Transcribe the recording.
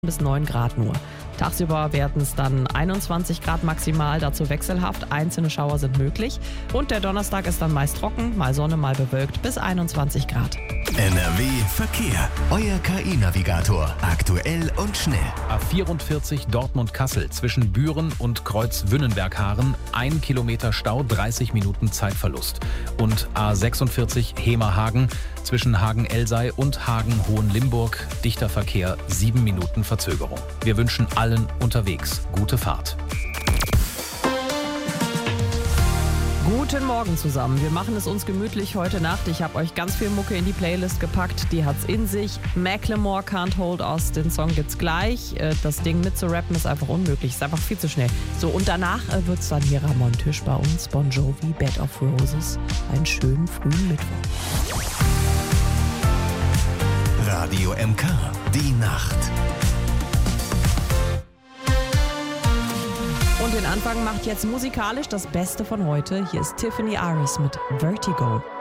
bis 9 Grad nur. Tagsüber werden es dann 21 Grad maximal, dazu wechselhaft. Einzelne Schauer sind möglich. Und der Donnerstag ist dann meist trocken, mal Sonne, mal bewölkt, bis 21 Grad. NRW Verkehr. Euer KI-Navigator. Aktuell und schnell. A44 Dortmund-Kassel zwischen Büren und Kreuz Wünnenberg-Haaren. 1 Kilometer Stau, 30 Minuten Zeitverlust. Und A46 Hemer-Hagen zwischen Hagen-Elsei und Hagen-Hohenlimburg. Dichter Verkehr, 7 Minuten Verzögerung. Wir wünschen allen unterwegs gute Fahrt. Guten Morgen zusammen. Wir machen es uns gemütlich heute Nacht. Ich habe euch ganz viel Mucke in die Playlist gepackt. Die hat's in sich. Macklemore, Can't Hold Us, den Song gibt's gleich. Das Ding mitzurappen ist einfach unmöglich. Ist einfach viel zu schnell. So, und danach wird's dann hier Ramon Tisch bei uns. Bon Jovi, Bed of Roses. Einen schönen frühen Mittwoch. Radio MK. Die Nacht. Und den Anfang macht jetzt musikalisch das Beste von heute. Hier ist Tiffany Aris mit Vertigo.